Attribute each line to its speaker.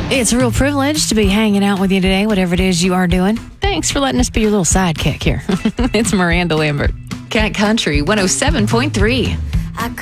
Speaker 1: It's a real privilege to be hanging out with you today, whatever it is you are doing. Thanks for letting us be your little sidekick here. It's Miranda Lambert. Cat Country 107.3.